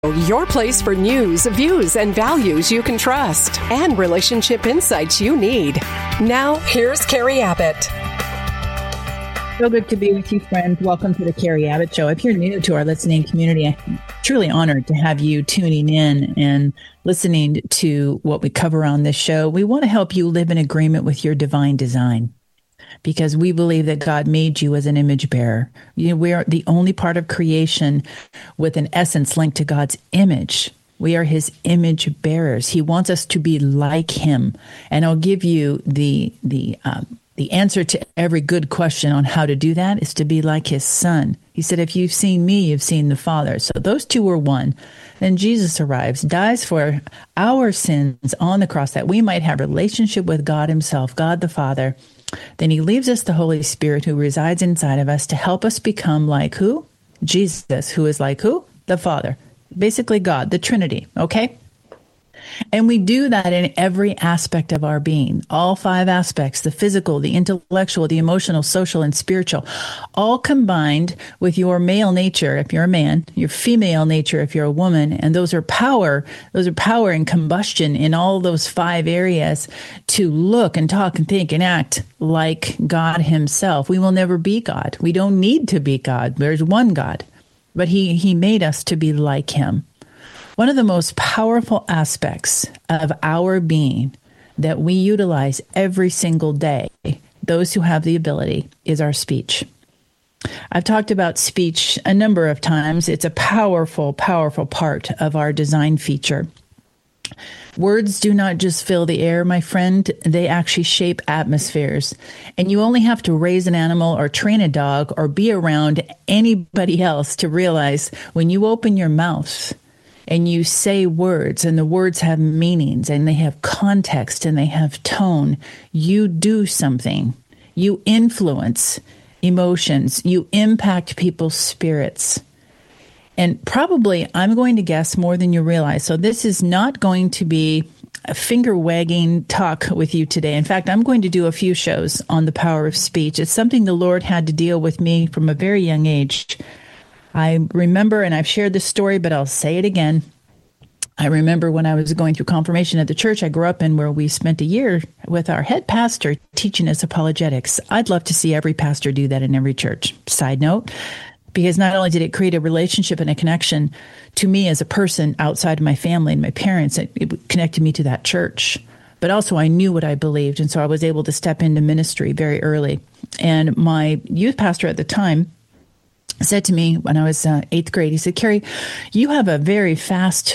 Your place for news, views, and values you can trust, and relationship insights you need. Now, here's Carrie Abbott. So good to be with you, friends. Welcome to the Carrie Abbott Show. If you're new to our listening community, I'm truly honored to have you tuning in and listening to what we cover on this show. We want to help you live in agreement with your divine design, because we believe that God made you as an image bearer. We are the only part of creation with an essence linked to God's image. We are his image bearers. He wants us to be like him. And I'll give you the answer to every good question on how to do that is to be like his son. He said, if you've seen me, you've seen the Father. So those two were one. Then Jesus arrives, dies for our sins on the cross, that we might have relationship with God himself, God the Father. Then he leaves us the Holy Spirit who resides inside of us to help us become like who? Jesus, who is like who? The Father. Basically God, the Trinity, okay? And we do that in every aspect of our being, all five aspects, the physical, the intellectual, the emotional, social, and spiritual, all combined with your male nature, if you're a man, your female nature, if you're a woman, and those are power and combustion in all those five areas to look and talk and think and act like God himself. We will never be God. We don't need to be God. There's one God, but he made us to be like him. One of the most powerful aspects of our being that we utilize every single day, those who have the ability, is our speech. I've talked about speech a number of times. It's a powerful, powerful part of our design feature. Words do not just fill the air, my friend. They actually shape atmospheres. And you only have to raise an animal or train a dog or be around anybody else to realize when you open your mouth and you say words, and the words have meanings, and they have context, and they have tone, you do something. You influence emotions. You impact people's spirits. And probably, I'm going to guess, more than you realize. So this is not going to be a finger-wagging talk with you today. In fact, I'm going to do a few shows on the power of speech. It's something the Lord had to deal with me from a very young age. I remember, and I've shared this story, but I'll say it again. I remember when I was going through confirmation at the church I grew up in, where we spent a year with our head pastor teaching us apologetics. I'd love to see every pastor do that in every church. Side note, because not only did it create a relationship and a connection to me as a person outside of my family and my parents, it connected me to that church. But also I knew what I believed, and so I was able to step into ministry very early. And my youth pastor at the time said to me when I was 8th grade, he said, Carrie, you have a very fast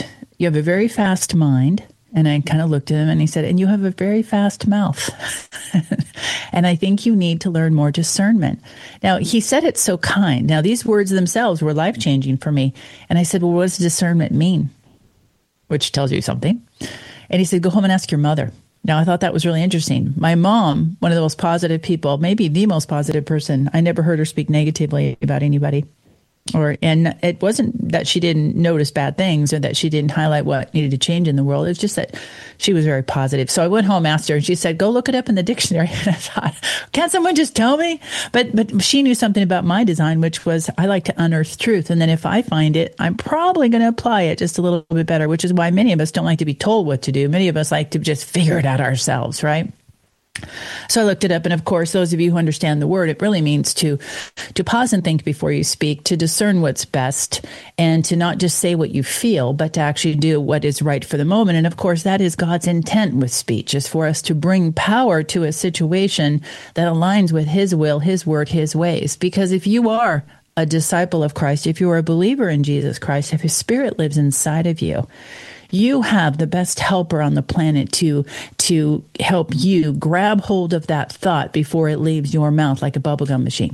mind. And I kind of looked at him and he said, and you have a very fast mouth. And I think you need to learn more discernment. Now, he said it so kind. Now, these words themselves were life-changing for me. And I said, well, what does discernment mean? Which tells you something. And he said, go home and ask your mother. Now, I thought that was really interesting. My mom, one of the most positive people, maybe the most positive person. I never heard her speak negatively about anybody. And it wasn't that she didn't notice bad things or that she didn't highlight what needed to change in the world. It's just that she was very positive. So I went home, asked her, and she said, go look it up in the dictionary. And I thought, can't someone just tell me? But she knew something about my design, which was I like to unearth truth. And then if I find it, I'm probably going to apply it just a little bit better, which is why many of us don't like to be told what to do. Many of us like to just figure it out ourselves, right? So I looked it up, and of course, those of you who understand the word, it really means to pause and think before you speak, to discern what's best, and to not just say what you feel, but to actually do what is right for the moment. And of course, that is God's intent with speech, is for us to bring power to a situation that aligns with his will, his word, his ways. Because if you are a disciple of Christ, if you are a believer in Jesus Christ, if his Spirit lives inside of you, you have the best helper on the planet to help you grab hold of that thought before it leaves your mouth like a bubblegum machine.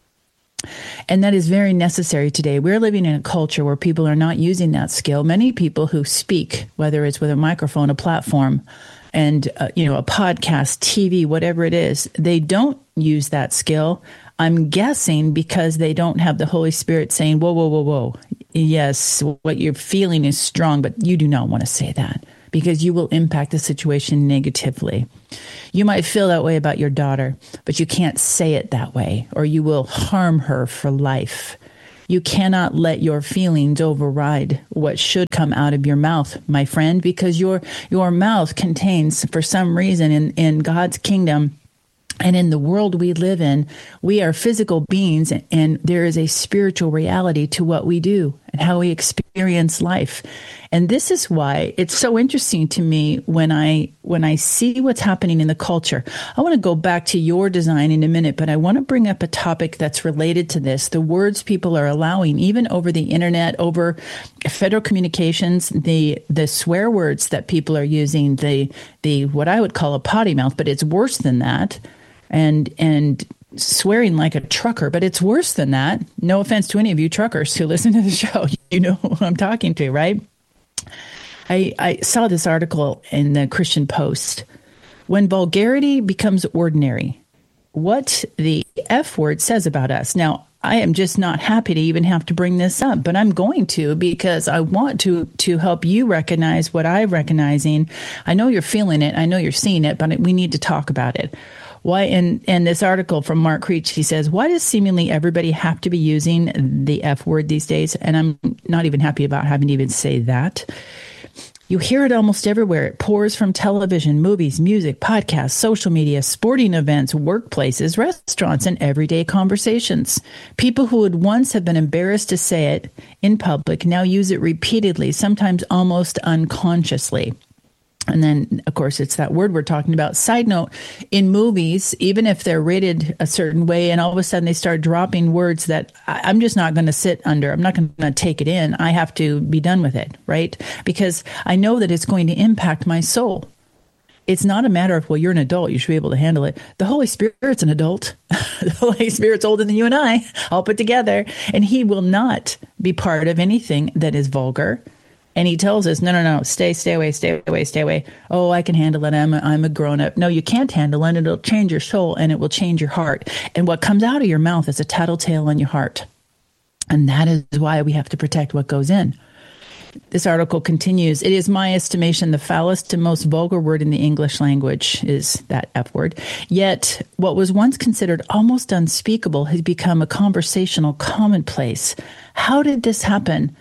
And that is very necessary today. We're living in a culture where people are not using that skill. Many people who speak, whether it's with a microphone, a platform, and a podcast, TV, whatever it is, they don't use that skill. I'm guessing because they don't have the Holy Spirit saying, whoa, whoa, whoa, whoa. Yes, what you're feeling is strong, but you do not want to say that because you will impact the situation negatively. You might feel that way about your daughter, but you can't say it that way, or you will harm her for life. You cannot let your feelings override what should come out of your mouth, my friend, because your mouth contains, for some reason, in God's kingdom and in the world we live in, we are physical beings, and there is a spiritual reality to what we do and how we experience life. And this is why it's so interesting to me when I see what's happening in the culture. I want to go back to your design in a minute, but I want to bring up a topic that's related to this. The words people are allowing, even over the internet, over federal communications, the swear words that people are using, the what I would call a potty mouth, but it's worse than that. And swearing like a trucker, but it's worse than that. No offense to any of you truckers who listen to the show. You know who I'm talking to, right? I saw this article in the Christian Post. When vulgarity becomes ordinary, what the F word says about us. Now, I am just not happy to even have to bring this up, but I'm going to, because I want to help you recognize what I'm recognizing. I know you're feeling it. I know you're seeing it, but we need to talk about it. Why, in this article from Mark Creech, he says, why does seemingly everybody have to be using the F word these days? And I'm not even happy about having to even say that. You hear it almost everywhere. It pours from television, movies, music, podcasts, social media, sporting events, workplaces, restaurants, and everyday conversations. People who would once have been embarrassed to say it in public now use it repeatedly, sometimes almost unconsciously. And then, of course, it's that word we're talking about. Side note, in movies, even if they're rated a certain way and all of a sudden they start dropping words that I'm just not going to sit under, I'm not going to take it in, I have to be done with it, right? Because I know that it's going to impact my soul. It's not a matter of, well, you're an adult, you should be able to handle it. The Holy Spirit's an adult. The Holy Spirit's older than you and I, all put together. And he will not be part of anything that is vulgar. And he tells us, no, stay away. Oh, I can handle it. I'm a grown up. No, you can't handle it. It'll change your soul and it will change your heart. And what comes out of your mouth is a tattletale on your heart. And that is why we have to protect what goes in. This article continues. It is my estimation the foulest and most vulgar word in the English language is that F word. Yet what was once considered almost unspeakable has become a conversational commonplace. How did this happen?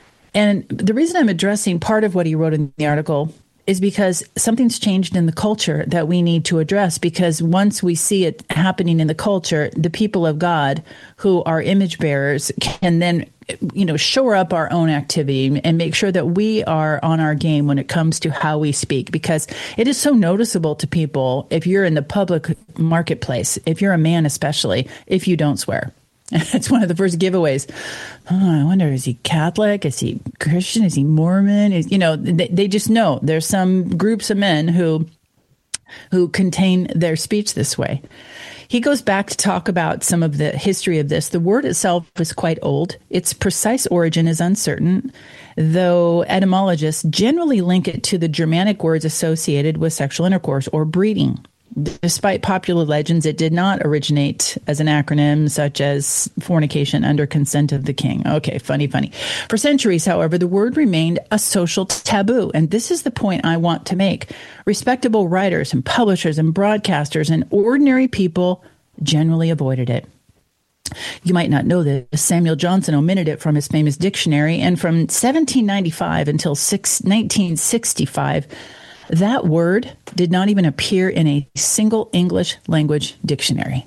And the reason I'm addressing part of what he wrote in the article is because something's changed in the culture that we need to address, because once we see it happening in the culture, the people of God who are image bearers can then, shore up our own activity and make sure that we are on our game when it comes to how we speak, because it is so noticeable to people if you're in the public marketplace, if you're a man especially, if you don't swear. It's one of the first giveaways. Oh, I wonder, is he Catholic? Is he Christian? Is he Mormon? They just know there's some groups of men who contain their speech this way. He goes back to talk about some of the history of this. The word itself is quite old. Its precise origin is uncertain, though etymologists generally link it to the Germanic words associated with sexual intercourse or breeding. Despite popular legends, it did not originate as an acronym such as fornication under consent of the king. Okay, funny. For centuries, however, the word remained a social taboo. And this is the point I want to make. Respectable writers and publishers and broadcasters and ordinary people generally avoided it. You might not know this. Samuel Johnson omitted it from his famous dictionary. And from 1795 until 1965, that word did not even appear in a single English language dictionary.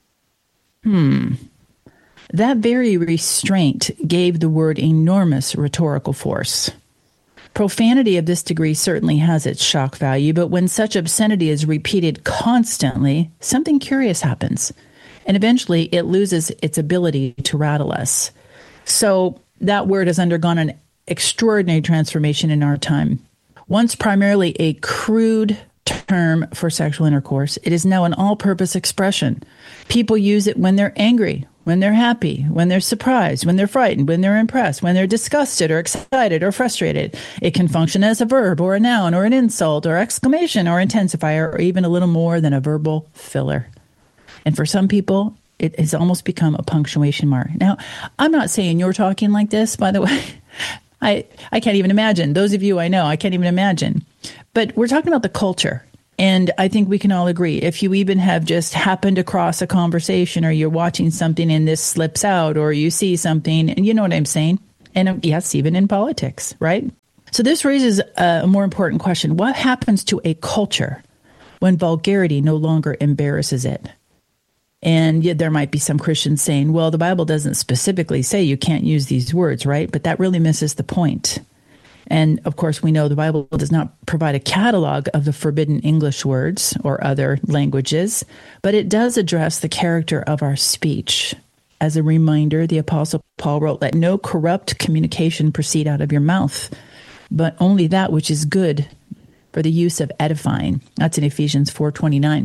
That very restraint gave the word enormous rhetorical force. Profanity of this degree certainly has its shock value, but when such obscenity is repeated constantly, something curious happens, and eventually it loses its ability to rattle us. So that word has undergone an extraordinary transformation in our time. Once primarily a crude term for sexual intercourse, it is now an all-purpose expression. People use it when they're angry, when they're happy, when they're surprised, when they're frightened, when they're impressed, when they're disgusted or excited or frustrated. It can function as a verb or a noun or an insult or exclamation or intensifier or even a little more than a verbal filler. And for some people, it has almost become a punctuation mark. Now, I'm not saying you're talking like this, by the way. I can't even imagine. Those of you I know, I can't even imagine. But we're talking about the culture. And I think we can all agree, if you even have just happened across a conversation or you're watching something and this slips out or you see something, and you know what I'm saying? And yes, even in politics, right? So this raises a more important question. What happens to a culture when vulgarity no longer embarrasses it? And yet there might be some Christians saying, well, the Bible doesn't specifically say you can't use these words, right? But that really misses the point. And of course, we know the Bible does not provide a catalog of the forbidden English words or other languages, but it does address the character of our speech. As a reminder, the Apostle Paul wrote, let no corrupt communication proceed out of your mouth, but only that which is good for the use of edifying. That's in Ephesians 4:29.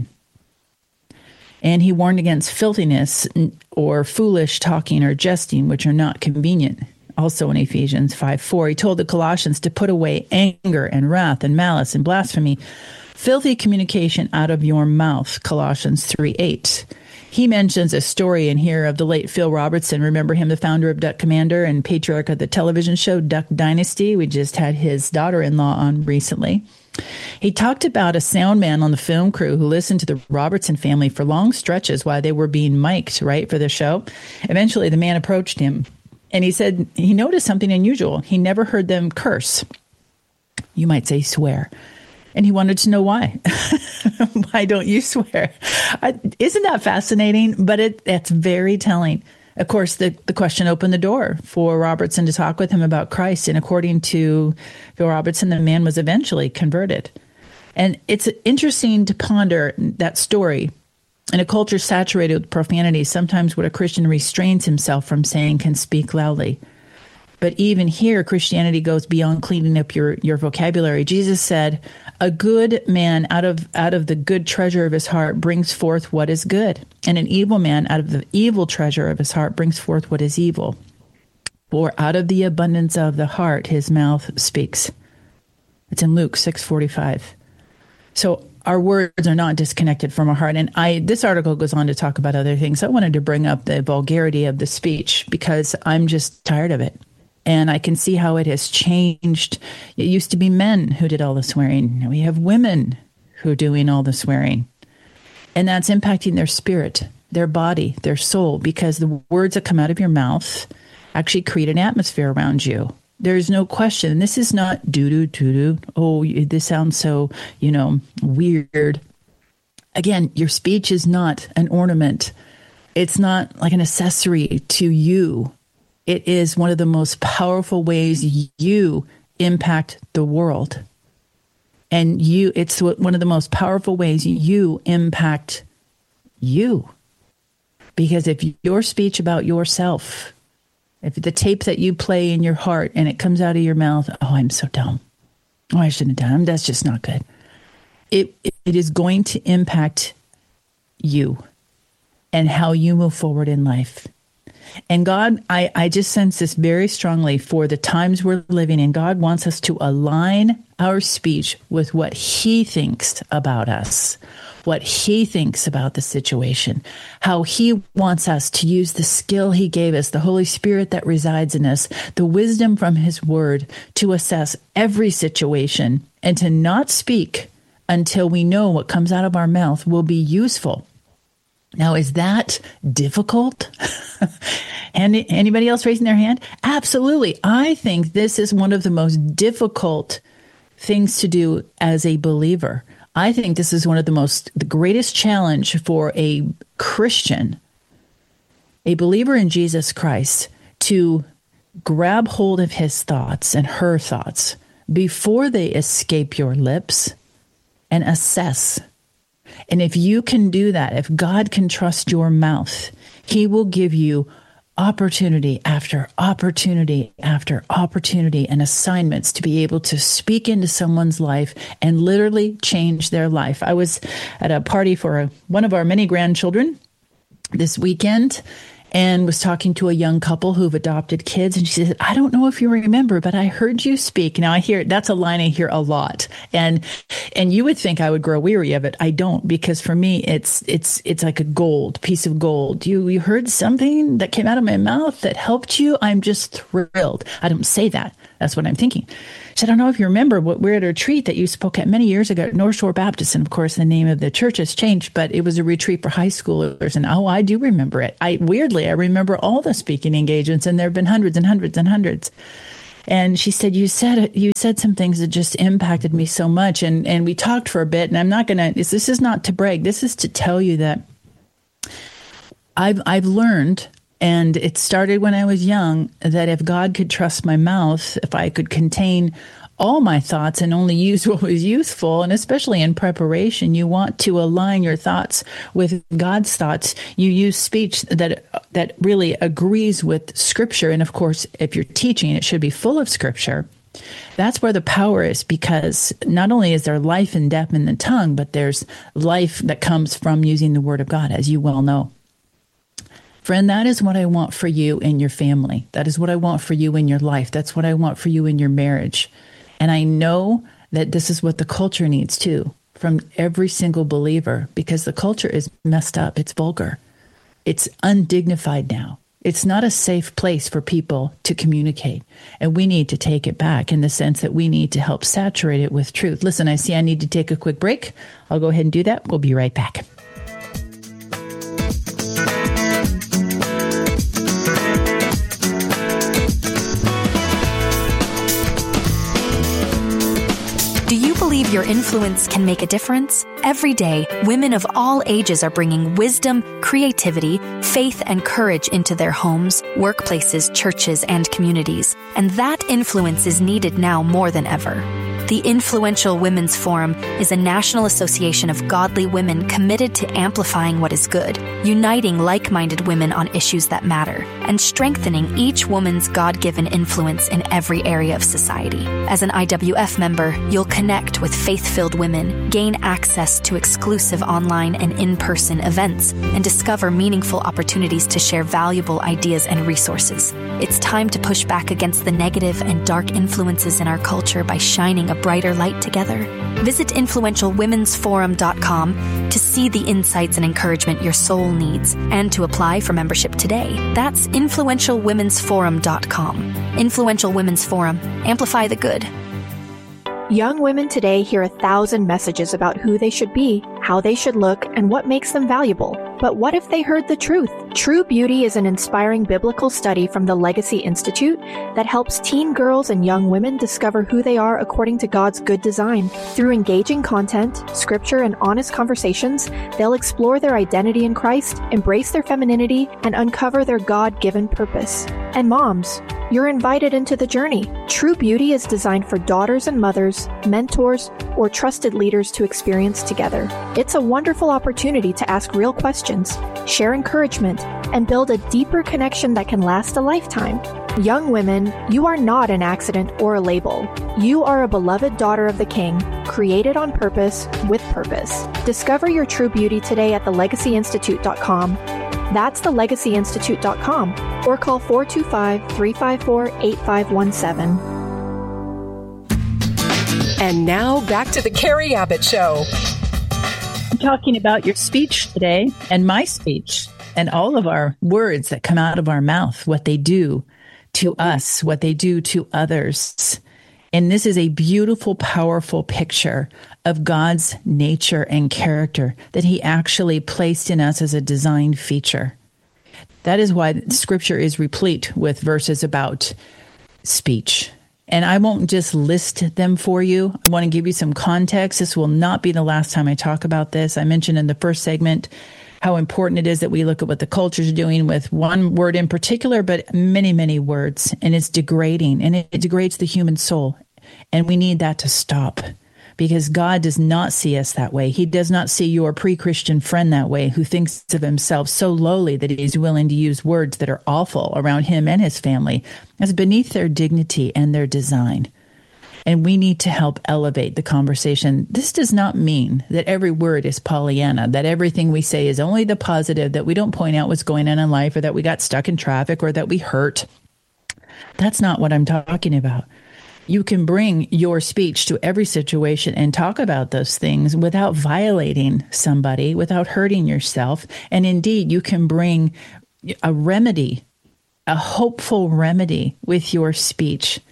And he warned against filthiness or foolish talking or jesting, which are not convenient. Also in Ephesians 5:4, he told the Colossians to put away anger and wrath and malice and blasphemy, filthy communication out of your mouth, Colossians 3:8. He mentions a story in here of the late Phil Robertson. Remember him, the founder of Duck Commander and patriarch of the television show Duck Dynasty? We just had his daughter-in-law on recently. He talked about a sound man on the film crew who listened to the Robertson family for long stretches while they were being mic'd, right, for the show. Eventually, the man approached him, and he said he noticed something unusual. He never heard them curse. You might say swear. And he wanted to know why. Why don't you swear? Isn't that fascinating? But it's very telling. Of course, the question opened the door for Robertson to talk with him about Christ. And according to Phil Robertson, the man was eventually converted. And it's interesting to ponder that story. In a culture saturated with profanity, sometimes what a Christian restrains himself from saying can speak loudly. But even here, Christianity goes beyond cleaning up your vocabulary. Jesus said, a good man out of the good treasure of his heart brings forth what is good. And an evil man out of the evil treasure of his heart brings forth what is evil. For out of the abundance of the heart, his mouth speaks. It's in Luke 6:45. So our words are not disconnected from our heart. And this article goes on to talk about other things. I wanted to bring up the vulgarity of the speech because I'm just tired of it. And I can see how it has changed. It used to be men who did all the swearing. Now we have women who are doing all the swearing. And that's impacting their spirit, their body, their soul, because the words that come out of your mouth actually create an atmosphere around you. There's no question. And this is not doo-doo. Oh, this sounds so, weird. Again, your speech is not an ornament. It's not like an accessory to you. It is one of the most powerful ways you impact the world. And it's one of the most powerful ways you impact you. Because if your speech about yourself, if the tape that you play in your heart and it comes out of your mouth, oh, I'm so dumb. Oh, I shouldn't have done. That's just not good. It is going to impact you and how you move forward in life. And God, I just sense this very strongly for the times we're living in. God wants us to align our speech with what he thinks about us, what he thinks about the situation, how he wants us to use the skill he gave us, the Holy Spirit that resides in us, the wisdom from his word to assess every situation and to not speak until we know what comes out of our mouth will be useful. Now, is that difficult? And anybody else raising their hand? Absolutely. I think this is one of the most difficult things to do as a believer. I think this is one of the greatest challenge for a Christian, a believer in Jesus Christ, to grab hold of his thoughts and her thoughts before they escape your lips and assess. And if you can do that, if God can trust your mouth, he will give you opportunity after opportunity after opportunity and assignments to be able to speak into someone's life and literally change their life. I was at a party for one of our many grandchildren this weekend and was talking to a young couple who've adopted kids. And she said, I don't know if you remember, but I heard you speak. Now that's a line I hear a lot. And you would think I would grow weary of it. I don't, because for me, it's like a piece of gold. You heard something that came out of my mouth that helped you. I'm just thrilled. I don't say that, That's what I'm thinking. She said, I don't know if you remember what we're at a retreat that you spoke at many years ago at North Shore Baptist. And of course, the name of the church has changed, but it was a retreat for high schoolers. And I do remember it. I remember all the speaking engagements, and there have been hundreds and hundreds and hundreds. And she said, you said some things that just impacted me so much. And we talked for a bit, and I'm not going to, this is not to brag. This is to tell you that I've learned, and it started when I was young, that if God could trust my mouth, if I could contain all my thoughts and only use what was useful, and especially in preparation, you want to align your thoughts with God's thoughts. You use speech that really agrees with Scripture. And of course, if you're teaching, it should be full of Scripture. That's where the power is, because not only is there life and death in the tongue, but there's life that comes from using the Word of God, as you well know. Friend, that is what I want for you in your family. That is what I want for you in your life. That's what I want for you in your marriage. And I know that this is what the culture needs too, from every single believer, because the culture is messed up. It's vulgar. It's undignified now. It's not a safe place for people to communicate. And we need to take it back in the sense that we need to help saturate it with truth. Listen, I see I need to take a quick break. I'll go ahead and do that. We'll be right back. Believe your influence can make a difference? Every day, women of all ages are bringing wisdom, creativity, faith, and courage into their homes, workplaces, churches, and communities. And that influence is needed now more than ever. The Influential Women's Forum is a national association of godly women committed to amplifying what is good, uniting like-minded women on issues that matter, and strengthening each woman's God-given influence in every area of society. As an IWF member, you'll connect with faith-filled women, gain access to exclusive online and in-person events, and discover meaningful opportunities to share valuable ideas and resources. It's time to push back against the negative and dark influences in our culture by shining a brighter light together. Visit InfluentialWomen'sForum.com to see the insights and encouragement your soul needs and to apply for membership today. That's InfluentialWomen'sForum.com. Influential Women's Forum. Amplify the good. Young women today hear 1,000 messages about who they should be, how they should look, and what makes them valuable. But what if they heard the truth? True Beauty is an inspiring biblical study from the Legacy Institute that helps teen girls and young women discover who they are according to God's good design. Through engaging content, scripture, and honest conversations, they'll explore their identity in Christ, embrace their femininity, and uncover their God-given purpose. And moms, you're invited into the journey. True Beauty is designed for daughters and mothers, mentors, or trusted leaders to experience together. It's a wonderful opportunity to ask real questions, share encouragement, and build a deeper connection that can last a lifetime. Young women, you are not an accident or a label. You are a beloved daughter of the King, created on purpose, with purpose. Discover your true beauty today at thelegacyinstitute.com. That's thelegacyinstitute.com, or call 425-354-8517. And now back to the Carrie Abbott Show. I'm talking about your speech today, and my speech, and all of our words that come out of our mouth, what they do to us, what they do to others. And this is a beautiful, powerful picture of God's nature and character that he actually placed in us as a design feature. That is why Scripture is replete with verses about speech. And I won't just list them for you. I want to give you some context. This will not be the last time I talk about this. I mentioned in the first segment how important it is that we look at what the culture is doing with one word in particular, but many, many words. And it's degrading, and it degrades the human soul. And we need that to stop, because God does not see us that way. He does not see your pre-Christian friend that way, who thinks of himself so lowly that he's willing to use words that are awful around him and his family as beneath their dignity and their design. And we need to help elevate the conversation. This does not mean that every word is Pollyanna, that everything we say is only the positive, that we don't point out what's going on in life, or that we got stuck in traffic, or that we hurt. That's not what I'm talking about. You can bring your speech to every situation and talk about those things without violating somebody, without hurting yourself. And indeed, you can bring a remedy, a hopeful remedy with your speech.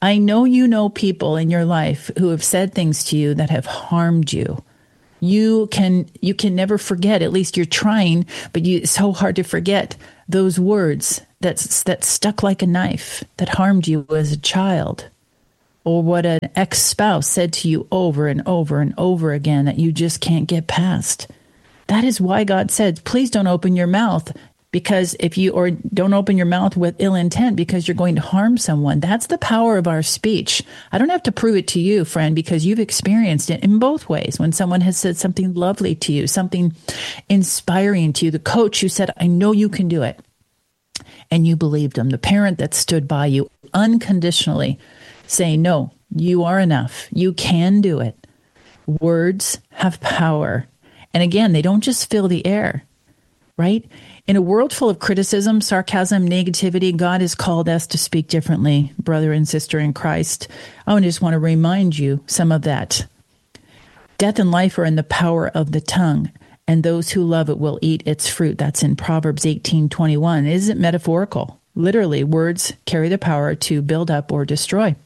I know you know people in your life who have said things to you that have harmed you. You can never forget, at least you're trying, but it's so hard to forget those words that stuck like a knife, that harmed you as a child. Or what an ex-spouse said to you over and over and over again that you just can't get past. That is why God said, please don't open your mouth or don't open your mouth with ill intent because you're going to harm someone. That's the power of our speech. I don't have to prove it to you, friend, because you've experienced it in both ways. When someone has said something lovely to you, something inspiring to you, the coach who said, I know you can do it, and you believed them, the parent that stood by you unconditionally saying, no, you are enough. You can do it. Words have power. And again, they don't just fill the air, right? In a world full of criticism, sarcasm, negativity, God has called us to speak differently, brother and sister in Christ. I just want to remind you some of that. Death and life are in the power of the tongue, and those who love it will eat its fruit. That's in Proverbs 18:21. It isn't metaphorical. Literally, words carry the power to build up or destroy.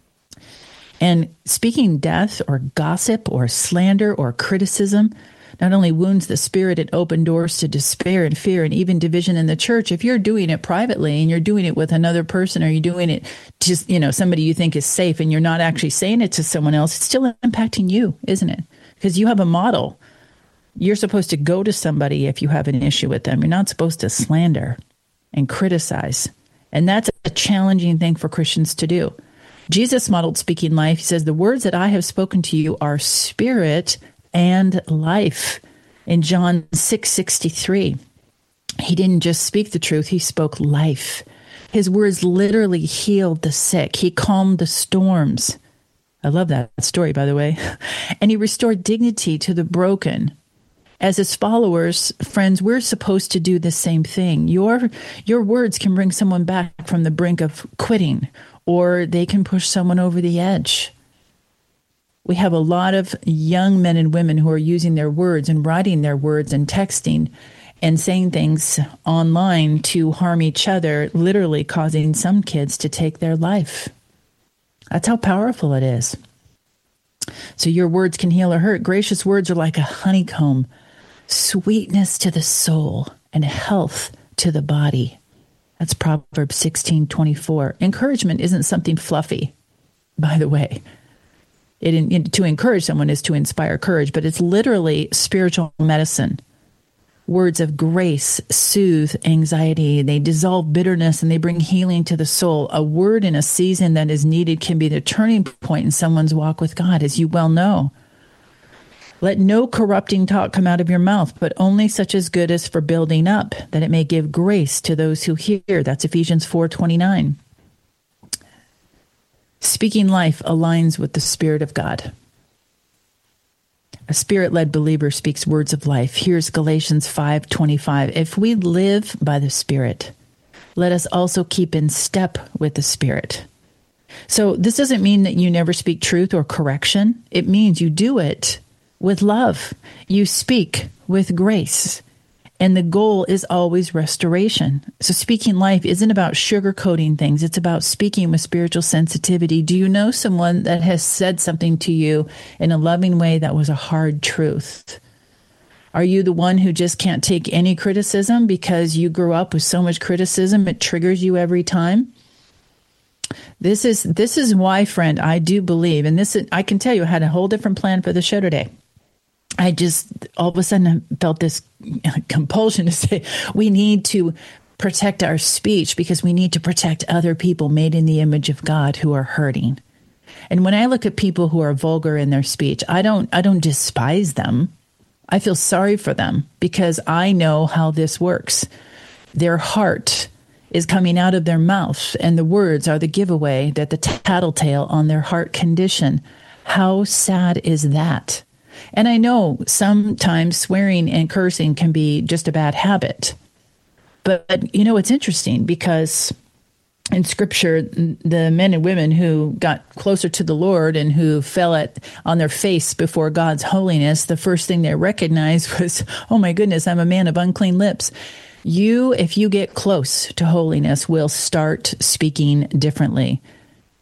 And speaking death or gossip or slander or criticism not only wounds the spirit, it opens doors to despair and fear and even division in the church. If you're doing it privately and you're doing it with another person, or you're doing it just, somebody you think is safe, and you're not actually saying it to someone else, it's still impacting you, isn't it? Because you have a model. You're supposed to go to somebody if you have an issue with them. You're not supposed to slander and criticize. And that's a challenging thing for Christians to do. Jesus modeled speaking life. He says, the words that I have spoken to you are spirit and life. In John 6:63, he didn't just speak the truth, he spoke life. His words literally healed the sick. He calmed the storms. I love that story, by the way. And he restored dignity to the broken. As his followers, friends, we're supposed to do the same thing. Your words can bring someone back from the brink of quitting, or they can push someone over the edge. We have a lot of young men and women who are using their words and writing their words and texting and saying things online to harm each other, literally causing some kids to take their life. That's how powerful it is. So your words can heal or hurt. Gracious words are like a honeycomb, sweetness to the soul and health to the body. That's Proverbs 16:24. Encouragement isn't something fluffy, by the way. To encourage someone is to inspire courage, but it's literally spiritual medicine. Words of grace soothe anxiety. They dissolve bitterness and they bring healing to the soul. A word in a season that is needed can be the turning point in someone's walk with God, as you well know. Let no corrupting talk come out of your mouth, but only such as good as for building up, that it may give grace to those who hear. That's Ephesians 4:29. Speaking life aligns with the Spirit of God. A Spirit-led believer speaks words of life. Here's Galatians 5:25. If we live by the Spirit, let us also keep in step with the Spirit. So this doesn't mean that you never speak truth or correction. It means you do it with love. You speak with grace. And the goal is always restoration. So speaking life isn't about sugarcoating things. It's about speaking with spiritual sensitivity. Do you know someone that has said something to you in a loving way that was a hard truth? Are you the one who just can't take any criticism because you grew up with so much criticism, it triggers you every time? This is why, friend, I do believe, and I can tell you I had a whole different plan for the show today. I just all of a sudden felt this compulsion to say we need to protect our speech because we need to protect other people made in the image of God who are hurting. And when I look at people who are vulgar in their speech, I don't despise them. I feel sorry for them because I know how this works. Their heart is coming out of their mouth, and the words are the giveaway that the tattletale on their heart condition. How sad is that? And I know sometimes swearing and cursing can be just a bad habit. But, it's interesting because in Scripture, the men and women who got closer to the Lord and who fell on their face before God's holiness, the first thing they recognized was, oh my goodness, I'm a man of unclean lips. If you get close to holiness, will start speaking differently.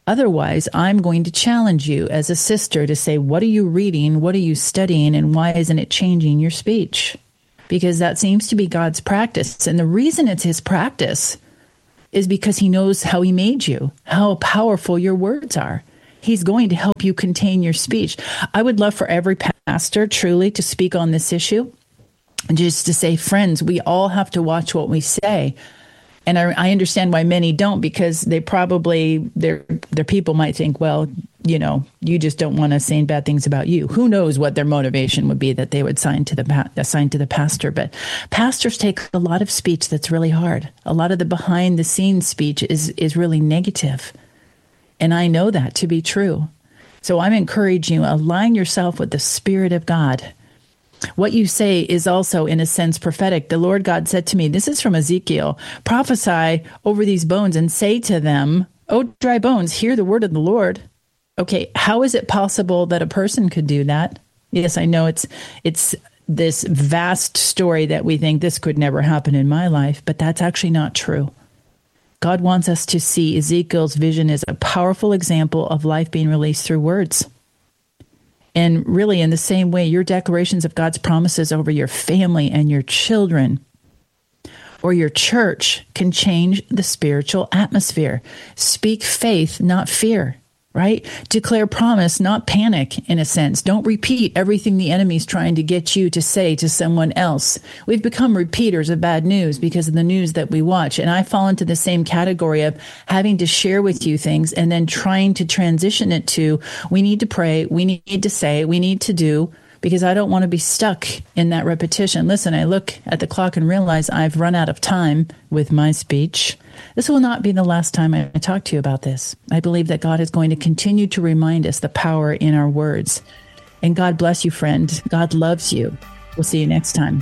Otherwise, I'm going to challenge you as a sister to say, what are you reading? What are you studying? And why isn't it changing your speech? Because that seems to be God's practice. And the reason it's his practice is because he knows how he made you, how powerful your words are. He's going to help you contain your speech. I would love for every pastor truly to speak on this issue and just to say, friends, we all have to watch what we say. And I understand why many don't, because they probably, their people might think, well, you just don't want us saying bad things about you. Who knows what their motivation would be that they would assign to the pastor. But pastors take a lot of speech that's really hard. A lot of the behind the scenes speech is really negative. And I know that to be true. So I'm encouraging you, align yourself with the Spirit of God. What you say is also, in a sense, prophetic. The Lord God said to me, this is from Ezekiel, prophesy over these bones and say to them, O dry bones, hear the word of the Lord. Okay, how is it possible that a person could do that? Yes, I know it's this vast story that we think this could never happen in my life, but that's actually not true. God wants us to see Ezekiel's vision as a powerful example of life being released through words. And really, in the same way, your declarations of God's promises over your family and your children or your church can change the spiritual atmosphere. Speak faith, not fear, right? Declare promise, not panic, in a sense. Don't repeat everything the enemy's trying to get you to say to someone else. We've become repeaters of bad news because of the news that we watch. And I fall into the same category of having to share with you things and then trying to transition it to, we need to pray, we need to say, we need to do, because I don't want to be stuck in that repetition. Listen, I look at the clock and realize I've run out of time with my speech. This will not be the last time I talk to you about this. I believe that God is going to continue to remind us the power in our words. And God bless you, friend. God loves you. We'll see you next time.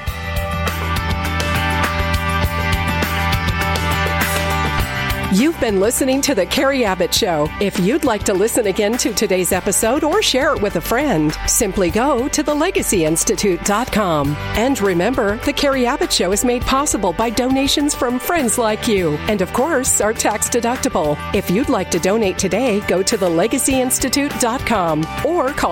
You've been listening to The Carrie Abbott Show. If you'd like to listen again to today's episode or share it with a friend, simply go to thelegacyinstitute.com. And remember, The Carrie Abbott Show is made possible by donations from friends like you. And of course, are tax deductible. If you'd like to donate today, go to thelegacyinstitute.com or call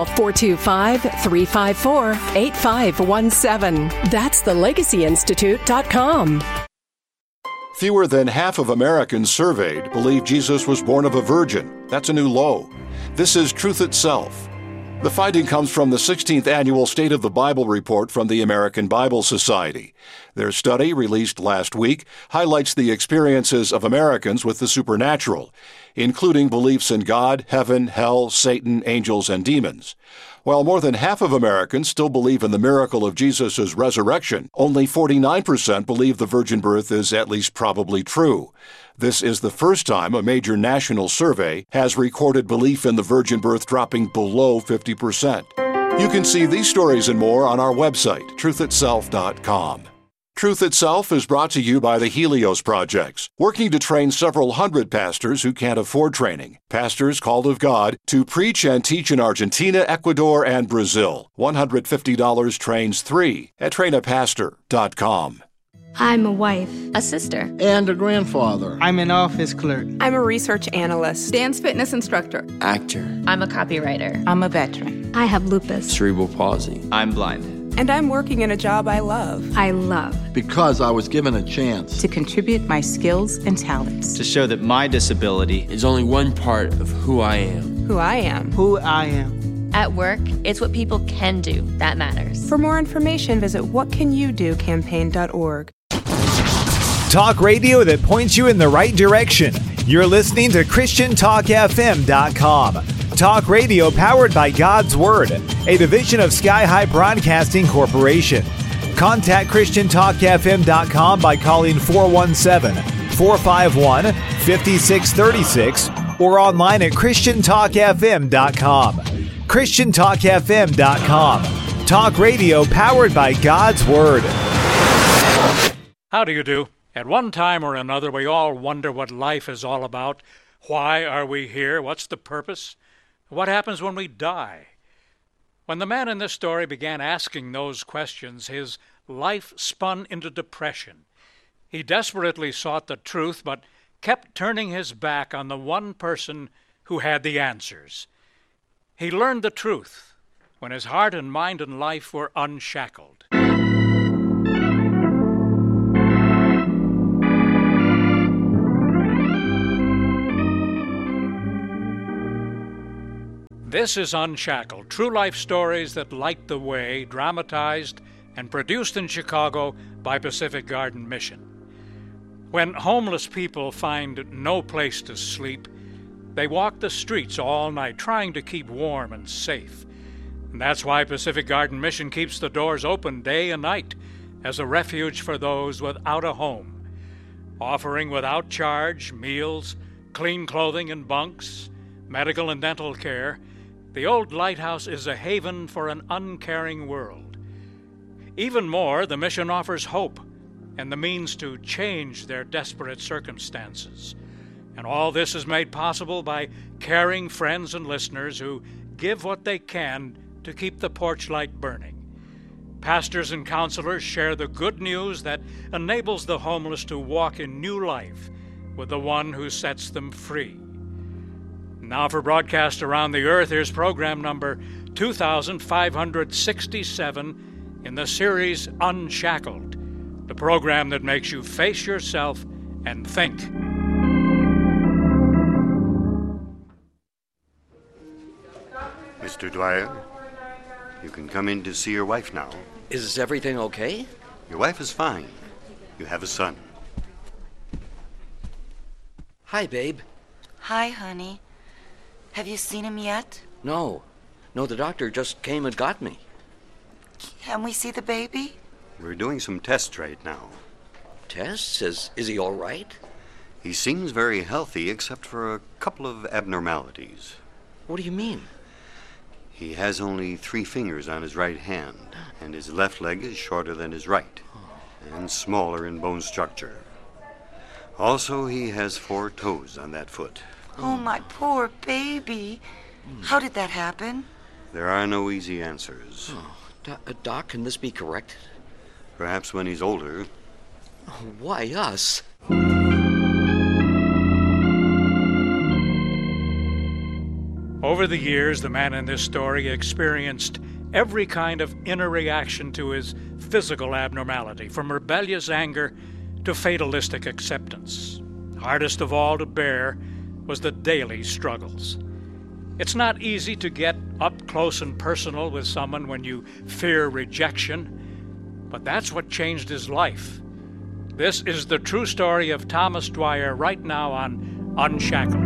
425-354-8517. That's thelegacyinstitute.com. Fewer than half of Americans surveyed believe Jesus was born of a virgin. That's a new low. This is Truth Itself. The finding comes from the 16th Annual State of the Bible Report from the American Bible Society. Their study, released last week, highlights the experiences of Americans with the supernatural, including beliefs in God, heaven, hell, Satan, angels, and demons. While more than half of Americans still believe in the miracle of Jesus' resurrection, only 49% believe the virgin birth is at least probably true. This is the first time a major national survey has recorded belief in the virgin birth dropping below 50%. You can see these stories and more on our website, truthitself.com. Truth Itself is brought to you by the Helios Projects, working to train several hundred pastors who can't afford training. Pastors called of God to preach and teach in Argentina, Ecuador, and Brazil. $150 trains 3 at trainapastor.com. I'm a wife, a sister, and a grandfather. I'm an office clerk. I'm a research analyst, dance fitness instructor, actor. I'm a copywriter. I'm a veteran. I have lupus, cerebral palsy. I'm blind. And I'm working in a job I love. I love. Because I was given a chance to contribute my skills and talents. To show that my disability is only one part of who I am. Who I am. Who I am. At work, it's what people can do that matters. For more information, visit whatcanyoudocampaign.org. Talk radio that points you in the right direction. You're listening to ChristianTalkFM.com. Talk radio powered by God's Word, a division of Sky High Broadcasting Corporation. Contact ChristianTalkFM.com by calling 417-451-5636 or online at ChristianTalkFM.com. ChristianTalkFM.com. Talk radio powered by God's Word. How do you do? At one time or another, we all wonder what life is all about. Why are we here? What's the purpose? What happens when we die? When the man in this story began asking those questions, his life spun into depression. He desperately sought the truth, but kept turning his back on the one person who had the answers. He learned the truth when his heart and mind and life were unshackled. This is Unshackled, true life stories that light the way, dramatized and produced in Chicago by Pacific Garden Mission. When homeless people find no place to sleep, they walk the streets all night trying to keep warm and safe. And that's why Pacific Garden Mission keeps the doors open day and night as a refuge for those without a home, offering without charge meals, clean clothing and bunks, medical and dental care. The old lighthouse is a haven for an uncaring world. Even more, the mission offers hope and the means to change their desperate circumstances. And all this is made possible by caring friends and listeners who give what they can to keep the porch light burning. Pastors and counselors share the good news that enables the homeless to walk in new life with the one who sets them free. Now for broadcast around the earth, here's program number 2567 in the series Unshackled, the program that makes you face yourself and think. Mr. Dwyer, you can come in to see your wife now. Is everything okay? Your wife is fine. You have a son. Hi, babe. Hi, honey. Have you seen him yet? No, the doctor just came and got me. Can we see the baby? We're doing some tests right now. Tests? Is he all right? He seems very healthy, except for a couple of abnormalities. What do you mean? He has only 3 fingers on his right hand, and his left leg is shorter than his right, and smaller in bone structure. Also, he has 4 toes on that foot. Oh, my poor baby. How did that happen? There are no easy answers. Oh, Doc, can this be corrected? Perhaps when he's older. Oh, why us? Over the years, the man in this story experienced every kind of inner reaction to his physical abnormality, from rebellious anger to fatalistic acceptance. Hardest of all to bear was the daily struggles. It's not easy to get up close and personal with someone when you fear rejection, but that's what changed his life. This is the true story of Thomas Dwyer right now on Unshackled.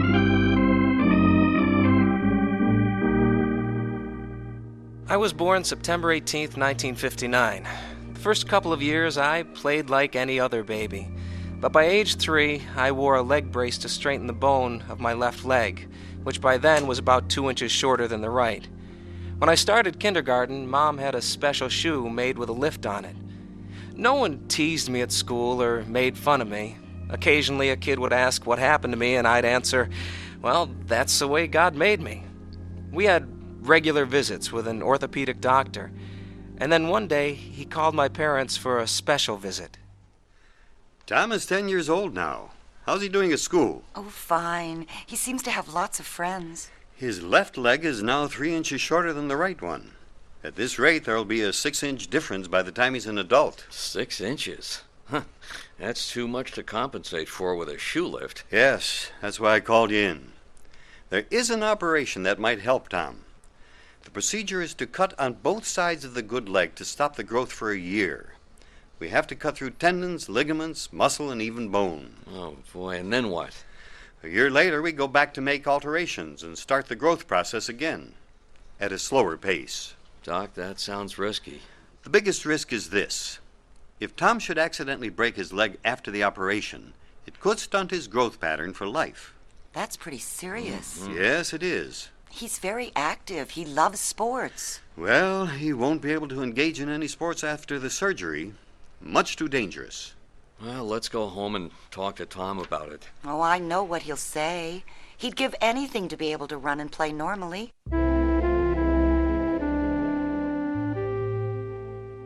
I was born September 18th, 1959. The first couple of years, I played like any other baby. But by age 3, I wore a leg brace to straighten the bone of my left leg, which by then was about 2 inches shorter than the right. When I started kindergarten, Mom had a special shoe made with a lift on it. No one teased me at school or made fun of me. Occasionally, a kid would ask what happened to me, and I'd answer, well, that's the way God made me. We had regular visits with an orthopedic doctor, and then one day, he called my parents for a special visit. Tom is 10 years old now. How's he doing at school? Oh, fine. He seems to have lots of friends. His left leg is now 3 inches shorter than the right one. At this rate, there'll be a 6-inch difference by the time he's an adult. 6 inches? Huh. That's too much to compensate for with a shoe lift. Yes, that's why I called you in. There is an operation that might help Tom. The procedure is to cut on both sides of the good leg to stop the growth for a year. We have to cut through tendons, ligaments, muscle, and even bone. Oh, boy, and then what? A year later, we go back to make alterations and start the growth process again, at a slower pace. Doc, that sounds risky. The biggest risk is this. If Tom should accidentally break his leg after the operation, it could stunt his growth pattern for life. That's pretty serious. Mm-hmm. Yes, it is. He's very active. He loves sports. Well, he won't be able to engage in any sports after the surgery. Much too dangerous. Well, let's go home and talk to Tom about it. Oh, I know what he'll say. He'd give anything to be able to run and play normally.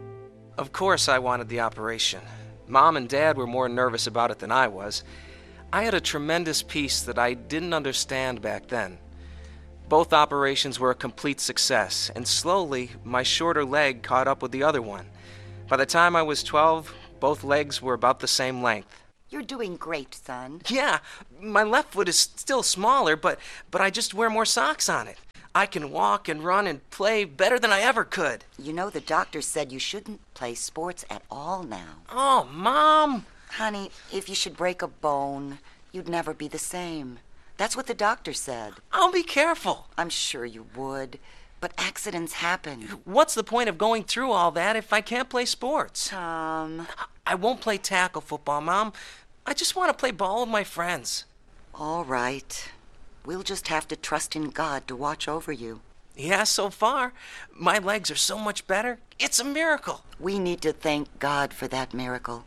Of course I wanted the operation. Mom and Dad were more nervous about it than I was. I had a tremendous peace that I didn't understand back then. Both operations were a complete success, and slowly, my shorter leg caught up with the other one. By the time I was 12, both legs were about the same length. You're doing great, son. Yeah, my left foot is still smaller, but I just wear more socks on it. I can walk and run and play better than I ever could. You know, the doctor said you shouldn't play sports at all now. Oh, Mom! Honey, if you should break a bone, you'd never be the same. That's what the doctor said. I'll be careful. I'm sure you would, but accidents happen. What's the point of going through all that if I can't play sports? Tom. I won't play tackle football, Mom. I just want to play ball with my friends. All right. We'll just have to trust in God to watch over you. Yeah, so far. My legs are so much better. It's a miracle. We need to thank God for that miracle.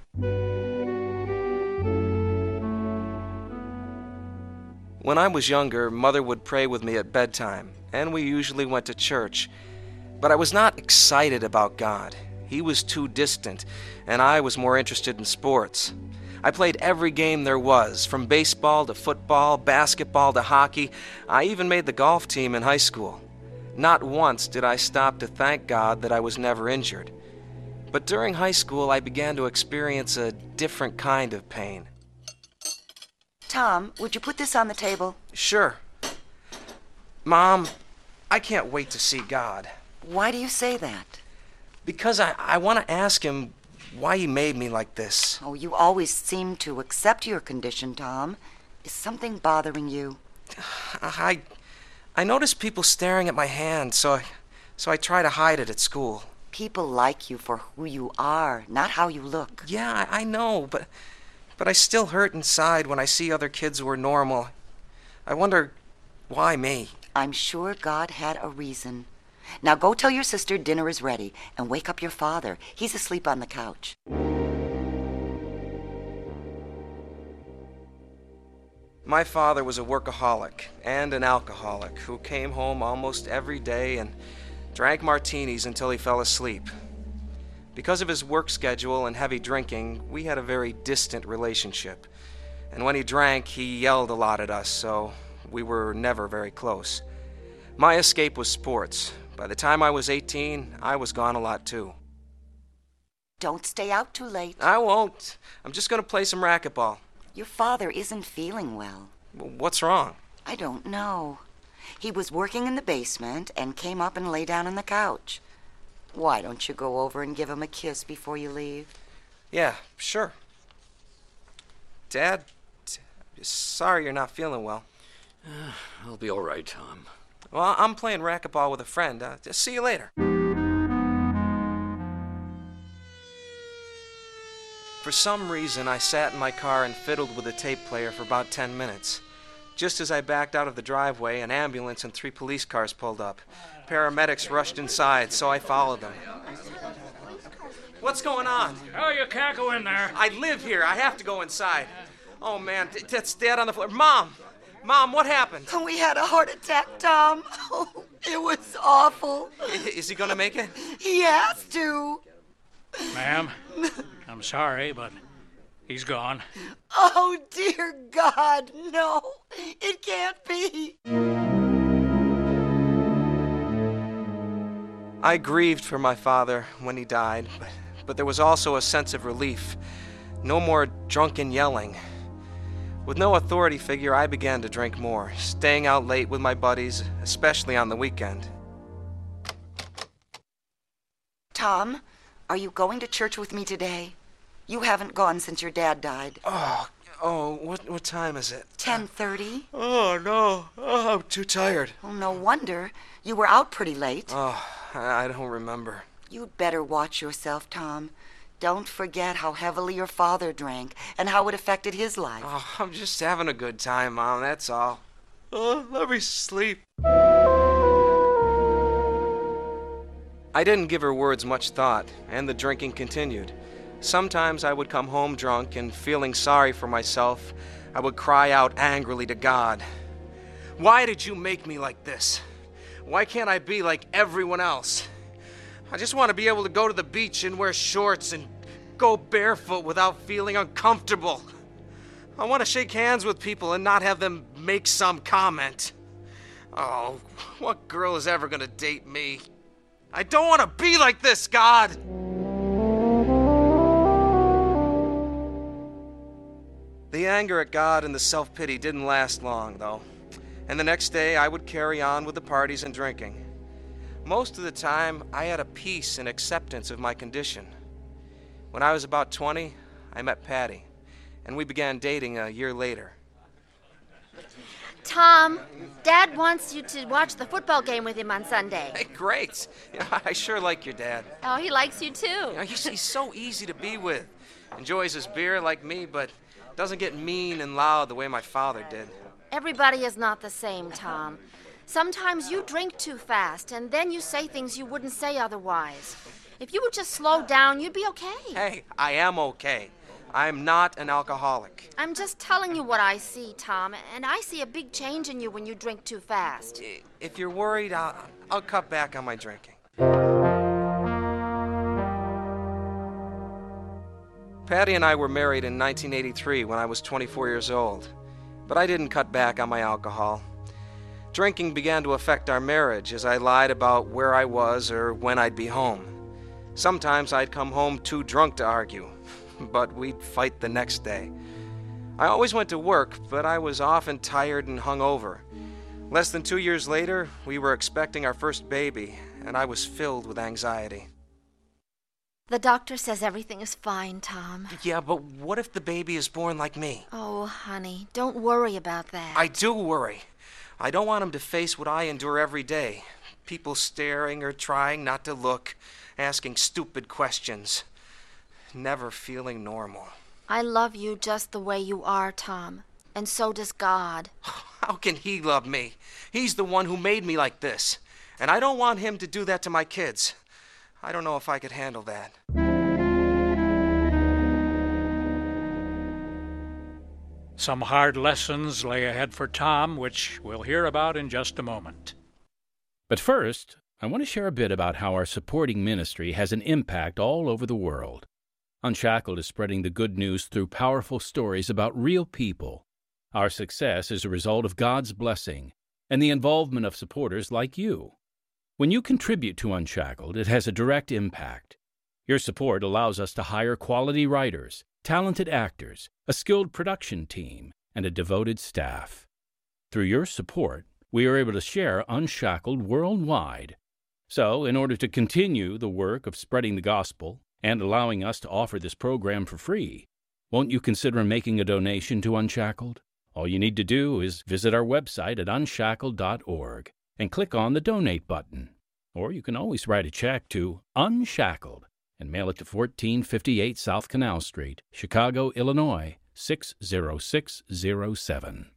When I was younger, Mother would pray with me at bedtime, and we usually went to church. But I was not excited about God. He was too distant, and I was more interested in sports. I played every game there was, from baseball to football, basketball to hockey. I even made the golf team in high school. Not once did I stop to thank God that I was never injured. But during high school, I began to experience a different kind of pain. Tom, would you put this on the table? Sure. Mom, I can't wait to see God. Why do you say that? Because I want to ask him why he made me like this. Oh, you always seem to accept your condition, Tom. Is something bothering you? I notice people staring at my hand, so I try to hide it at school. People like you for who you are, not how you look. Yeah, I know, but I still hurt inside when I see other kids who are normal. I wonder, why me? I'm sure God had a reason. Now go tell your sister dinner is ready, and wake up your father. He's asleep on the couch. My father was a workaholic and an alcoholic who came home almost every day and drank martinis until he fell asleep. Because of his work schedule and heavy drinking, we had a very distant relationship. And when he drank, he yelled a lot at us, so we were never very close. My escape was sports. By the time I was 18, I was gone a lot too. Don't stay out too late. I won't. I'm just going to play some racquetball. Your father isn't feeling well. What's wrong? I don't know. He was working in the basement and came up and lay down on the couch. Why don't you go over and give him a kiss before you leave? Yeah, sure. Dad, sorry you're not feeling well. I'll be all right, Tom. Well, I'm playing racquetball with a friend. See you later. For some reason, I sat in my car and fiddled with a tape player for about 10 minutes. Just as I backed out of the driveway, an ambulance and 3 police cars pulled up. Paramedics rushed inside, so I followed them. What's going on? Oh, you can't go in there. I live here. I have to go inside. Oh, man, that's Dad on the floor. Mom, what happened? We had a heart attack, Tom. Oh, it was awful. Is he going to make it? He has to. Ma'am, I'm sorry, but he's gone. Oh, dear God, no. It can't be. I grieved for my father when he died, but there was also a sense of relief. No more drunken yelling. With no authority figure, I began to drink more, staying out late with my buddies, especially on the weekend. Tom, are you going to church with me today? You haven't gone since your dad died. What time is it? 10:30. Oh, no. Oh, I'm too tired. Oh, no wonder. You were out pretty late. Oh, I don't remember. You'd better watch yourself, Tom. Don't forget how heavily your father drank and how it affected his life. Oh, I'm just having a good time, Mom, that's all. Oh, let me sleep. I didn't give her words much thought, and the drinking continued. Sometimes I would come home drunk, and feeling sorry for myself, I would cry out angrily to God. Why did you make me like this? Why can't I be like everyone else? I just want to be able to go to the beach and wear shorts and go barefoot without feeling uncomfortable. I want to shake hands with people and not have them make some comment. Oh, what girl is ever going to date me? I don't want to be like this, God! The anger at God and the self-pity didn't last long, though. And the next day, I would carry on with the parties and drinking. Most of the time, I had a peace and acceptance of my condition. When I was about 20, I met Patty, and we began dating a year later. Tom, Dad wants you to watch the football game with him on Sunday. Hey, great. I sure like your dad. Oh, he likes you too. He's so easy to be with. Enjoys his beer like me, but doesn't get mean and loud the way my father did. Everybody is not the same, Tom. Sometimes you drink too fast, and then you say things you wouldn't say otherwise. If you would just slow down, you'd be okay. Hey, I am okay. I'm not an alcoholic. I'm just telling you what I see, Tom, and I see a big change in you when you drink too fast. If you're worried, I'll cut back on my drinking. Patty and I were married in 1983 when I was 24 years old, but I didn't cut back on my alcohol. Drinking began to affect our marriage as I lied about where I was or when I'd be home. Sometimes I'd come home too drunk to argue, but we'd fight the next day. I always went to work, but I was often tired and hungover. Less than 2 years later, we were expecting our first baby, and I was filled with anxiety. The doctor says everything is fine, Tom. Yeah, but what if the baby is born like me? Oh, honey, don't worry about that. I do worry. I don't want him to face what I endure every day. People staring or trying not to look, asking stupid questions. Never feeling normal. I love you just the way you are, Tom. And so does God. How can he love me? He's the one who made me like this. And I don't want him to do that to my kids. I don't know if I could handle that. Some hard lessons lay ahead for Tom, which we'll hear about in just a moment. But first, I want to share a bit about how our supporting ministry has an impact all over the world. Unshackled is spreading the good news through powerful stories about real people. Our success is a result of God's blessing and the involvement of supporters like you. When you contribute to Unshackled, it has a direct impact. Your support allows us to hire quality writers, talented actors, a skilled production team, and a devoted staff. Through your support, we are able to share Unshackled worldwide. So, in order to continue the work of spreading the gospel and allowing us to offer this program for free, won't you consider making a donation to Unshackled? All you need to do is visit our website at unshackled.org and click on the Donate button. Or you can always write a check to Unshackled and mail it to 1458 South Canal Street, Chicago, Illinois, 60607.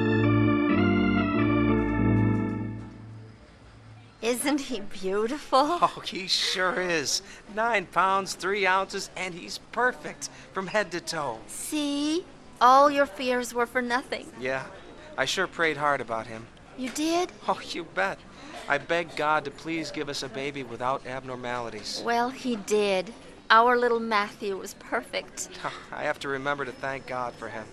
Isn't he beautiful? Oh, he sure is. 9 pounds, 3 ounces, and he's perfect from head to toe. See? All your fears were for nothing. Yeah, I sure prayed hard about him. You did? Oh, you bet. I begged God to please give us a baby without abnormalities. Well, he did. Our little Matthew was perfect. I have to remember to thank God for him.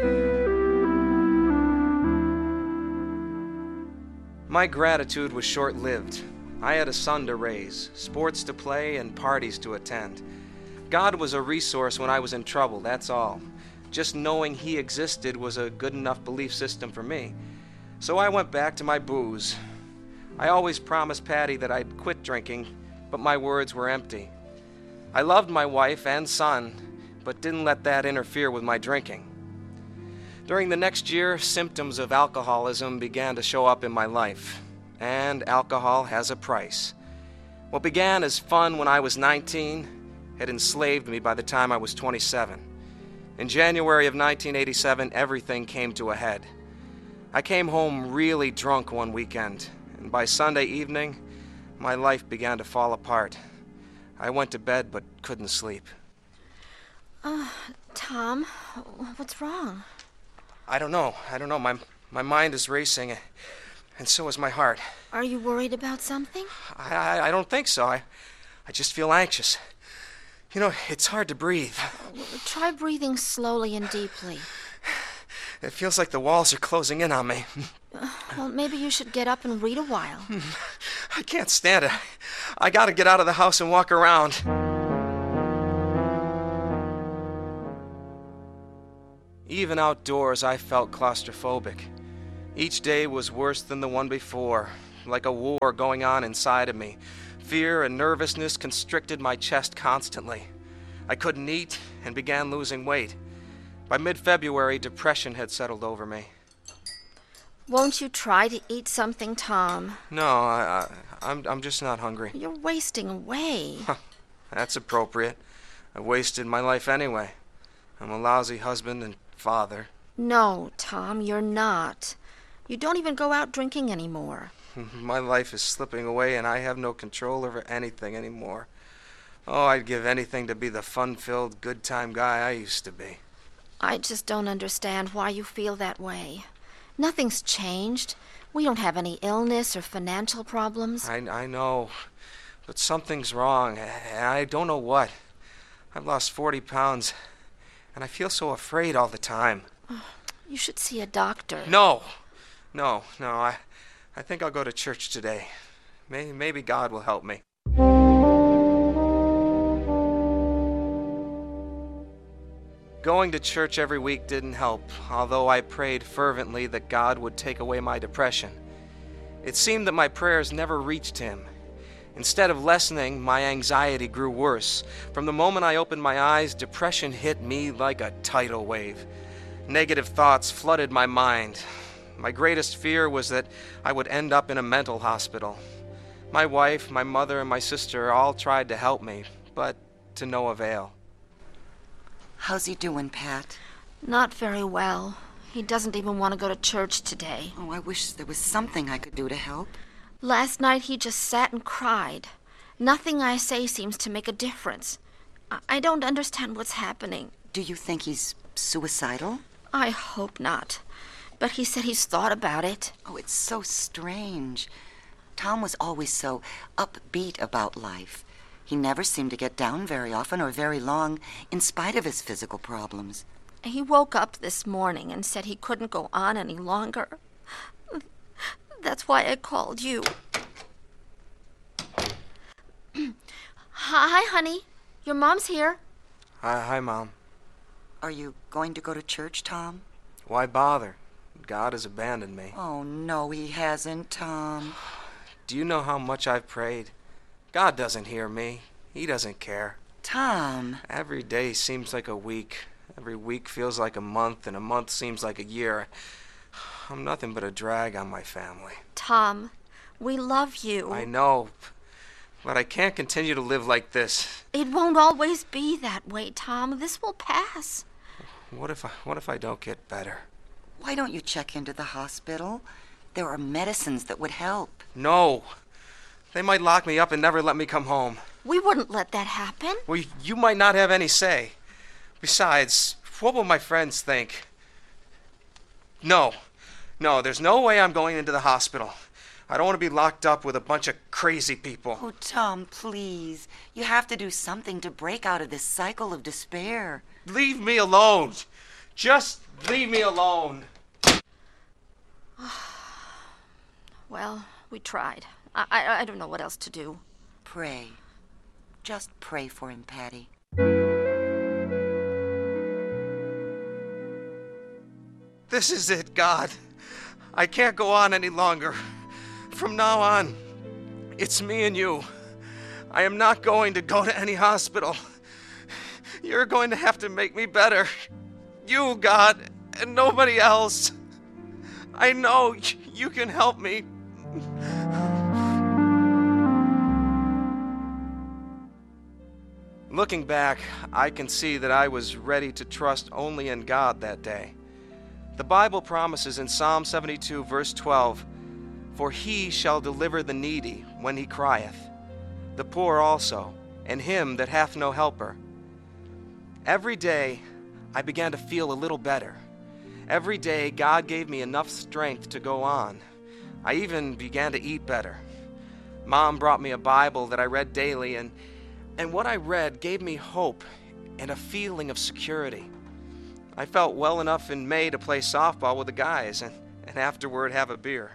My gratitude was short-lived. I had a son to raise, sports to play, and parties to attend. God was a resource when I was in trouble, that's all. Just knowing he existed was a good enough belief system for me. So I went back to my booze. I always promised Patty that I'd quit drinking, but my words were empty. I loved my wife and son, but didn't let that interfere with my drinking. During the next year, symptoms of alcoholism began to show up in my life, and alcohol has a price. What began as fun when I was 19 had enslaved me by the time I was 27. In January of 1987, everything came to a head. I came home really drunk one weekend, and by Sunday evening, my life began to fall apart. I went to bed but couldn't sleep. Tom, what's wrong? I don't know. My mind is racing, and so is my heart. Are you worried about something? I don't think so. I just feel anxious. You know, it's hard to breathe. Try breathing slowly and deeply. It feels like the walls are closing in on me. Well, maybe you should get up and read a while. I can't stand it. I gotta get out of the house and walk around. Even outdoors, I felt claustrophobic. Each day was worse than the one before, like a war going on inside of me. Fear and nervousness constricted my chest constantly. I couldn't eat and began losing weight. By mid-February, depression had settled over me. Won't you try to eat something, Tom? No, I'm just not hungry. You're wasting away. That's appropriate. I wasted my life anyway. I'm a lousy husband and father. No, Tom, you're not. You don't even go out drinking anymore. My life is slipping away and I have no control over anything anymore. Oh, I'd give anything to be the fun-filled, good-time guy I used to be. I just don't understand why you feel that way. Nothing's changed. We don't have any illness or financial problems. I know, but something's wrong, and I don't know what. I've lost 40 pounds, and I feel so afraid all the time. You should see a doctor. No, I think I'll go to church today. Maybe God will help me. Going to church every week didn't help, although I prayed fervently that God would take away my depression. It seemed that my prayers never reached Him. Instead of lessening, my anxiety grew worse. From the moment I opened my eyes, depression hit me like a tidal wave. Negative thoughts flooded my mind. My greatest fear was that I would end up in a mental hospital. My wife, my mother, and my sister all tried to help me, but to no avail. How's he doing, Pat? Not very well. He doesn't even want to go to church today. Oh, I wish there was something I could do to help. Last night he just sat and cried. Nothing I say seems to make a difference. I don't understand what's happening. Do you think he's suicidal? I hope not. But he said he's thought about it. Oh, it's so strange. Tom was always so upbeat about life. He never seemed to get down very often or very long, in spite of his physical problems. He woke up this morning and said he couldn't go on any longer. That's why I called you. Hi, honey. Your mom's here. Hi, Mom. Are you going to go to church, Tom? Why bother? God has abandoned me. Oh, no, He hasn't, Tom. Do you know how much I've prayed? God doesn't hear me. He doesn't care. Tom. Every day seems like a week. Every week feels like a month, and a month seems like a year. I'm nothing but a drag on my family. Tom, we love you. I know, but I can't continue to live like this. It won't always be that way, Tom. This will pass. What if I don't get better? Why don't you check into the hospital? There are medicines that would help. No. They might lock me up and never let me come home. We wouldn't let that happen. Well, you might not have any say. Besides, what will my friends think? No, there's no way I'm going into the hospital. I don't want to be locked up with a bunch of crazy people. Oh, Tom, please. You have to do something to break out of this cycle of despair. Leave me alone. Just leave me alone. Well, we tried. I don't know what else to do. Pray. Just pray for him, Patty. This is it, God. I can't go on any longer. From now on, it's me and you. I am not going to go to any hospital. You're going to have to make me better. You, God, and nobody else. I know you can help me. Looking back, I can see that I was ready to trust only in God that day. The Bible promises in Psalm 72, verse 12, "For he shall deliver the needy when he crieth, the poor also, and him that hath no helper." Every day, I began to feel a little better. Every day, God gave me enough strength to go on. I even began to eat better. Mom brought me a Bible that I read daily, and what I read gave me hope and a feeling of security. I felt well enough in May to play softball with the guys and afterward have a beer.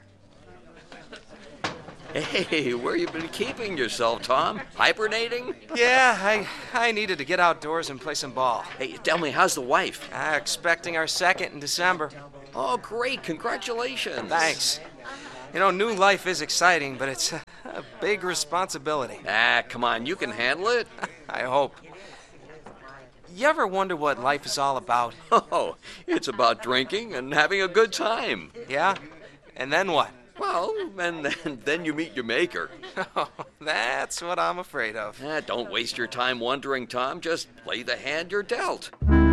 Hey, where you been keeping yourself, Tom? Hibernating? Yeah, I needed to get outdoors and play some ball. Hey, tell me, how's the wife? Expecting our second in December. Oh, great. Congratulations. Thanks. You know, new life is exciting, but it's a big responsibility. Come on, you can handle it. I hope. You ever wonder what life is all about? Oh, it's about drinking and having a good time. Yeah? And then what? Well, and then you meet your maker. Oh, that's what I'm afraid of. Don't waste your time wondering, Tom. Just play the hand you're dealt.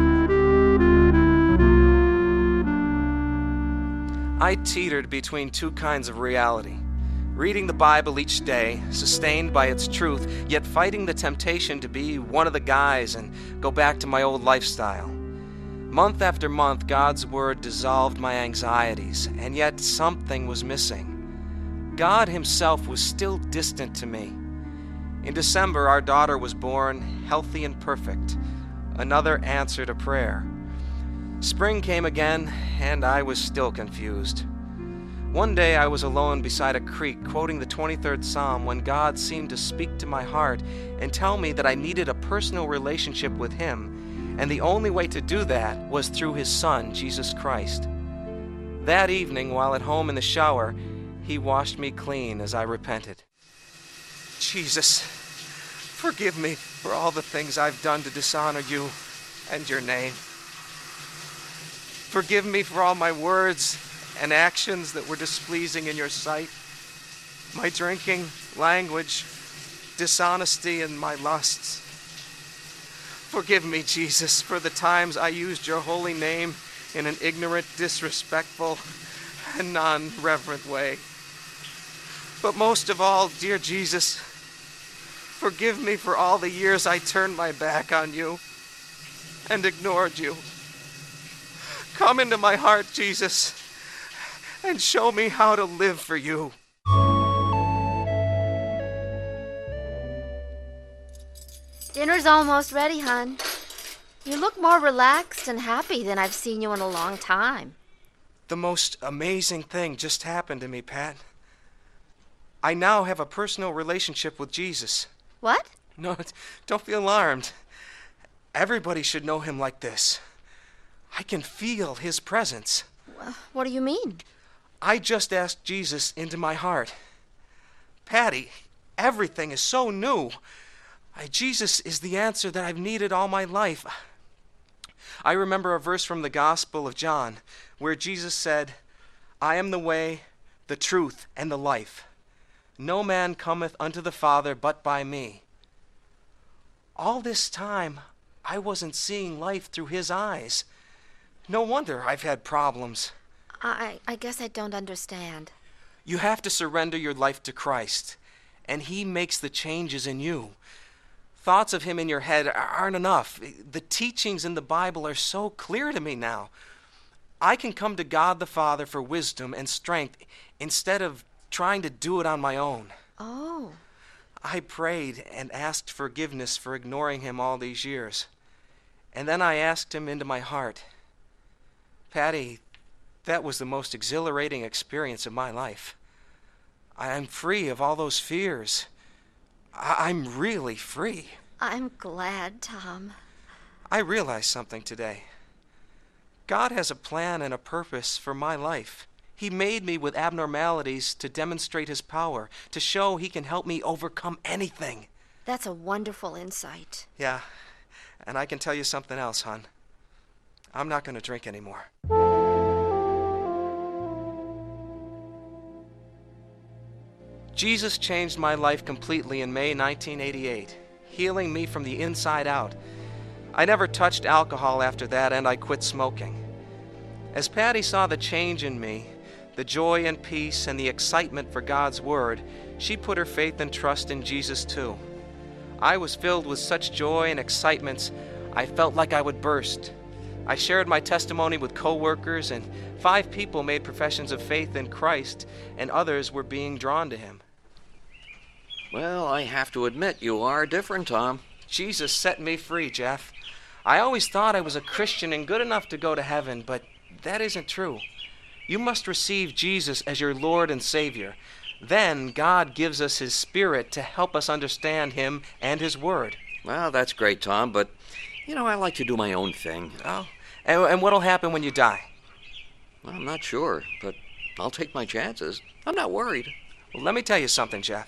I teetered between two kinds of reality. Reading the Bible each day, sustained by its truth, yet fighting the temptation to be one of the guys and go back to my old lifestyle. Month after month, God's Word dissolved my anxieties, and yet something was missing. God Himself was still distant to me. In December, our daughter was born, healthy and perfect. Another answer to prayer. Spring came again, and I was still confused. One day I was alone beside a creek, quoting the 23rd Psalm, when God seemed to speak to my heart and tell me that I needed a personal relationship with Him, and the only way to do that was through His Son, Jesus Christ. That evening, while at home in the shower, He washed me clean as I repented. Jesus, forgive me for all the things I've done to dishonor You and Your name. Forgive me for all my words and actions that were displeasing in Your sight, my drinking, language, dishonesty, and my lusts. Forgive me, Jesus, for the times I used Your holy name in an ignorant, disrespectful, and non-reverent way. But most of all, dear Jesus, forgive me for all the years I turned my back on You and ignored You. Come into my heart, Jesus, and show me how to live for You. Dinner's almost ready, hon. You look more relaxed and happy than I've seen you in a long time. The most amazing thing just happened to me, Pat. I now have a personal relationship with Jesus. What? No, don't feel alarmed. Everybody should know Him like this. I can feel His presence. What do you mean? I just asked Jesus into my heart. Patty, everything is so new. Jesus is the answer that I've needed all my life. I remember a verse from the Gospel of John where Jesus said, I am the way, the truth, and the life. No man cometh unto the Father but by me. All this time, I wasn't seeing life through His eyes. No wonder I've had problems. I guess I don't understand. You have to surrender your life to Christ, and He makes the changes in you. Thoughts of Him in your head aren't enough. The teachings in the Bible are so clear to me now. I can come to God the Father for wisdom and strength instead of trying to do it on my own. Oh. I prayed and asked forgiveness for ignoring Him all these years. And then I asked Him into my heart. Patty, that was the most exhilarating experience of my life. I'm free of all those fears. I'm really free. I'm glad, Tom. I realized something today. God has a plan and a purpose for my life. He made me with abnormalities to demonstrate His power, to show He can help me overcome anything. That's a wonderful insight. Yeah, and I can tell you something else, hon. I'm not going to drink anymore. Jesus changed my life completely in May 1988, healing me from the inside out. I never touched alcohol after that, and I quit smoking. As Patty saw the change in me, the joy and peace and the excitement for God's Word, she put her faith and trust in Jesus too. I was filled with such joy and excitement, I felt like I would burst. I shared my testimony with co-workers, and 5 people made professions of faith in Christ, and others were being drawn to Him. Well, I have to admit, you are different, Tom. Jesus set me free, Jeff. I always thought I was a Christian and good enough to go to heaven, but that isn't true. You must receive Jesus as your Lord and Savior. Then God gives us His Spirit to help us understand Him and His Word. Well, that's great, Tom, but, I like to do my own thing. Oh, and what'll happen when you die? Well, I'm not sure, but I'll take my chances. I'm not worried. Well, let me tell you something, Jeff.